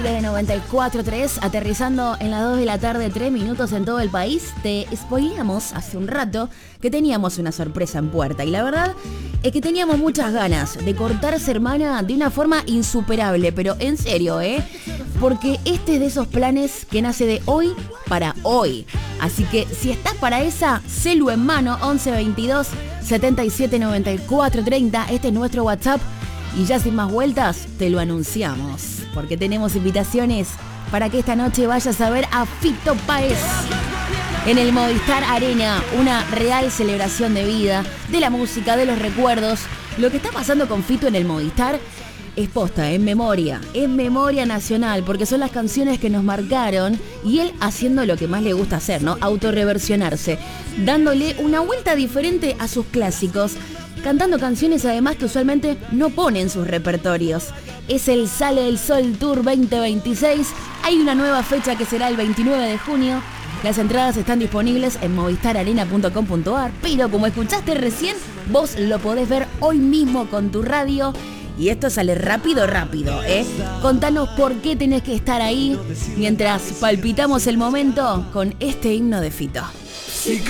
De 94.3, aterrizando en las 2 de la tarde, 3 minutos en todo el país. Te spoileamos hace un rato que teníamos una sorpresa en puerta. Y la verdad es que teníamos muchas ganas de cortarse, hermana, de una forma insuperable. Pero en serio, porque este es de esos planes que nace de hoy para hoy. Así que si estás para esa, celu en mano, 11 22 77 94 30. Este es nuestro WhatsApp. Y ya sin más vueltas, te lo anunciamos. Porque tenemos invitaciones para que esta noche vayas a ver a Fito Páez en el Movistar Arena. Una real celebración de vida, de la música, de los recuerdos. Lo que está pasando con Fito en el Movistar es posta, es memoria nacional, porque son las canciones que nos marcaron y él haciendo lo que más le gusta hacer, ¿no? Autorreversionarse, dándole una vuelta diferente a sus clásicos, cantando canciones además que usualmente no pone en sus repertorios. Es el Sale el Sol Tour 2026. Hay una nueva fecha que será el 29 de junio. Las entradas están disponibles en movistararena.com.ar, pero como escuchaste recién, vos lo podés ver hoy mismo con tu radio. Y esto sale rápido, Contanos por qué tenés que estar ahí mientras palpitamos el momento con este himno de Fito.